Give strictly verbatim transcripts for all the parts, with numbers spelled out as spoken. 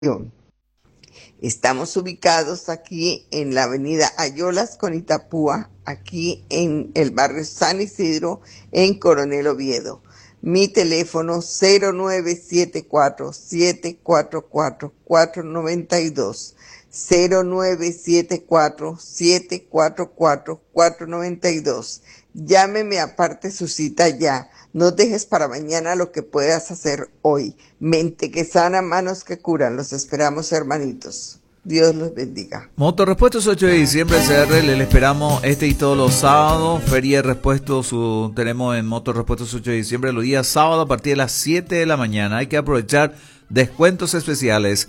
Estamos ubicados aquí en la avenida Ayolas con Itapúa, aquí en el barrio San Isidro, en Coronel Oviedo. Mi teléfono cero nueve siete cuatro, siete cuatro cuatro, cuatro nueve dos, cero nueve siete cuatro, siete cuatro cuatro, cuatro nueve dos. Llámeme, aparte su cita ya. No dejes para mañana lo que puedas hacer hoy. Mente que sana, manos que curan. Los esperamos, hermanitos. Dios los bendiga. Motorrepuestos ocho de diciembre, C R, le esperamos este y todos los sábados. Feria de repuestos su, tenemos en Motorrepuestos ocho de diciembre los días sábados a partir de las siete de la mañana. Hay que aprovechar descuentos especiales.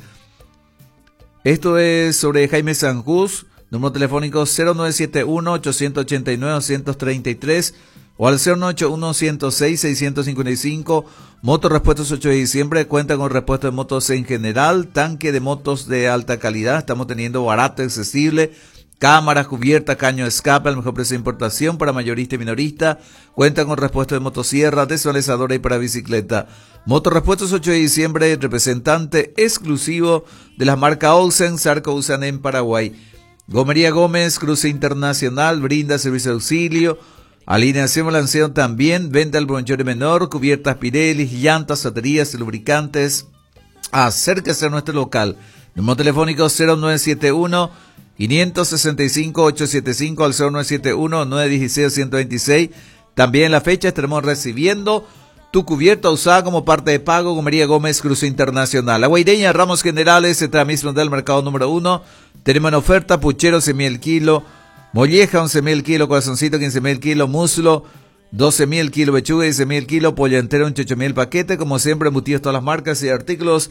Esto es sobre Jaime Sanjús, número telefónico cero nueve siete uno, ocho ocho nueve, dos tres tres o al cero nueve ocho uno, uno cero seis, seis cinco cinco. Motorrepuestos ocho de diciembre cuenta con repuesto de motos en general, tanque de motos de alta calidad, estamos teniendo barato, accesible, cámaras, cubierta, caño de escape al mejor precio de importación para mayorista y minorista, cuenta con repuesto de motosierra, desvalizadora y para bicicleta. Motorrepuestos ocho de diciembre, representante exclusivo de la marca Olsen, Sarco usan en Paraguay. Gomería Gómez, cruce internacional, brinda servicio de auxilio, alineación balanceo también, venta al bronchero menor, cubiertas Pirelli, llantas, baterías, lubricantes. Acérquese a nuestro local. Número telefónico cero nueve siete uno, cinco seis cinco, ocho siete cinco al cero nueve siete uno, nueve uno seis, uno dos seis. También en la fecha estaremos recibiendo tu cubierta usada como parte de pago. Gomería Gómez, cruce internacional. La Guaireña, ramos generales, se transmisión del mercado número uno. Tenemos en oferta puchero, seis mil kilo. Molleja, once mil kilo, corazoncito, quince mil kilo, muslo, doce mil kilo, pechuga, diez mil kilo, pollo entero, ocho mil paquete, como siempre, embutidos todas las marcas y artículos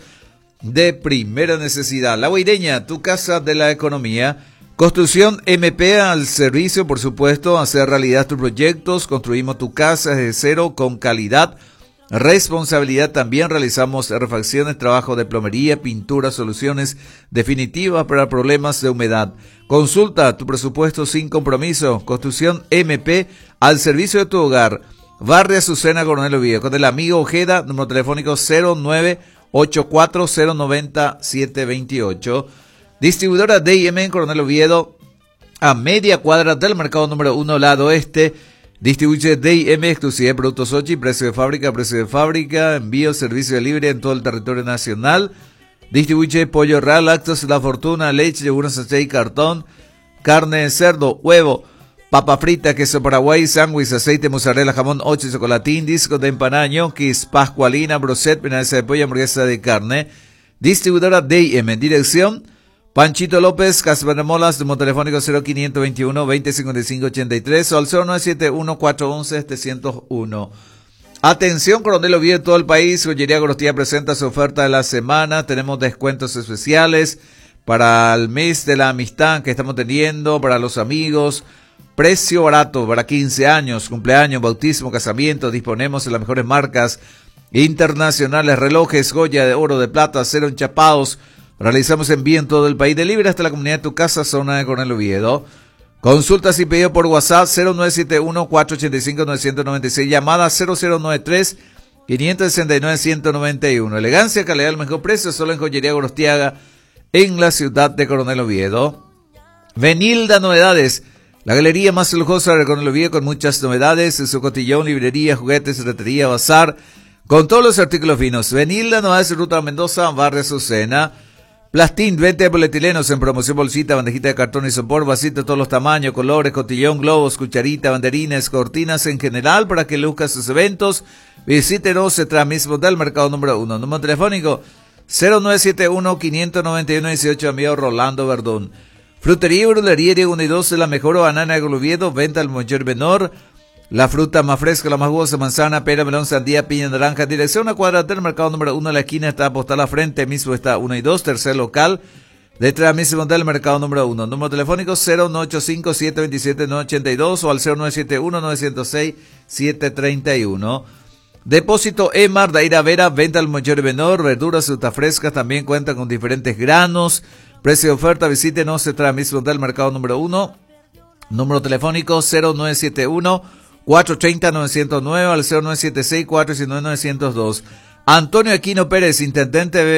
de primera necesidad. La Guaireña, tu casa de la economía. Construcción M P al servicio, por supuesto, hacer realidad tus proyectos, construimos tu casa desde cero con calidad. Responsabilidad también, realizamos refacciones, trabajo de plomería, pintura, soluciones definitivas para problemas de humedad. Consulta tu presupuesto sin compromiso. Construcción M P al servicio de tu hogar. Barrio Azucena, Coronel Oviedo. Con el amigo Ojeda, número telefónico cero nueve ocho cuatro cero nueve cero siete dos ocho. Distribuidora D I M en Coronel Oviedo, a media cuadra del mercado número uno, lado este. Distribuye D I M, exclusividad de productos Ochi, precio de fábrica, precio de fábrica, envío, servicio de libre en todo el territorio nacional. Distribuye pollo real, lácteos, La Fortuna, leche, yogures, aceite y cartón, carne de cerdo, huevo, papa frita, queso paraguay, sándwich, aceite, mozzarella, jamón, ocho, chocolatín, disco de empanada, ñoquis, pascualina, broset, milanesa de pollo, hamburguesa de carne. Distribuidora D I M, dirección Panchito López, Casa de Molas, número telefónico cero quinientos veintiuno, veinte cincuenta y cinco ochenta y tres o al cero nueve siete uno, cuatro once, setecientos uno. Atención, Coronel Oviedo, todo el país. Joyería Gorostía presenta su oferta de la semana. Tenemos descuentos especiales para el mes de la amistad que estamos teniendo, para los amigos. Precio barato para quince años, cumpleaños, bautismo, casamiento. Disponemos de las mejores marcas internacionales, relojes, joya de oro, de plata, acero enchapados. Realizamos envío en todo el país, delivery hasta la comunidad de tu casa, zona de Coronel Oviedo. Consultas y pedido por WhatsApp cero nueve siete uno, cuatro ocho cinco, nueve nueve seis, llamada cero cero nueve tres, cinco seis nueve, uno nueve uno. Elegancia, calidad al mejor precio, solo en Joyería Gorostiaga, en la ciudad de Coronel Oviedo. Venilda Novedades, la galería más lujosa de Coronel Oviedo con muchas novedades, en su cotillón, librería, juguetes, ferretería, bazar, con todos los artículos finos. Venilda Novedades, Ruta Mendoza, Barrio Azucena. Plastín, venta de polietilenos en promoción, bolsita, bandejita de cartón y sopor, vasito de todos los tamaños, colores, cotillón, globos, cucharita, banderines, cortinas en general para que luzca sus eventos. Visítenos detrás mismo del mercado número uno. Número telefónico cero nueve siete uno, quinientos noventa y uno, dieciocho, amigo Rolando Verdún. Frutería y brulería Diego uno y dos, la mejor banana de Oviedo, venta al mayor menor. La fruta más fresca, la más jugosa, manzana, pera, melón, sandía, piña, naranja. Dirección a cuadra del mercado número uno, en la esquina está postal a frente, mismo está uno y dos, tercer local. Detrás mismo del mercado número uno. Número telefónico cero nueve ocho cinco, siete dos siete, nueve ocho dos o al cero nueve siete uno, nueve cero seis, siete tres uno. Depósito Emar, Daira Vera, venta al mayor y menor, verduras, frutas frescas, también cuentan con diferentes granos. Precio de oferta, visítenos detrás mismo del mercado número uno. Número telefónico cero nueve siete uno, cuatro tres cero, nueve cero nueve al cero nueve siete seis, cuatro uno nueve, nueve cero dos. Antonio Aquino Pérez, intendente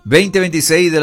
veinte veintiséis de